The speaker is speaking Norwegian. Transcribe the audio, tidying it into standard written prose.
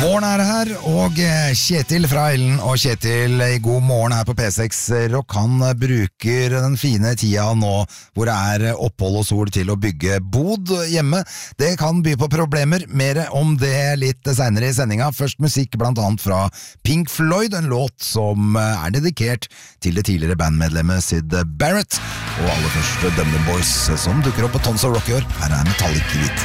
Morgen her, og Kjetil fra Ellen og Kjetil i God morgen her på P6 Rock. Han bruker den fine tida nå hvor det opphold og sol til å bygge bod hjemme. Det kan by på problemer, mer om det litt senere i sendinga. Først musikk blant annet fra Pink Floyd, en låt som dedikert til det tidligere bandmedlemmet Syd Barrett. Og aller først Dumb Boys, som dukker opp på Tons of Rock i år. Her Metallic Hvit.